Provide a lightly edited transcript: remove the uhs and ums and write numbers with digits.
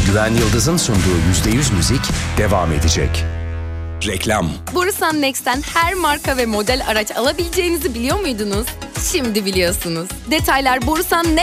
Güven Yıldız'ın sunduğu %100 müzik devam edecek. Reklam. Borusan Next'ten her marka ve model araç alabileceğinizi biliyor muydunuz? Şimdi biliyorsunuz. Detaylar Borusan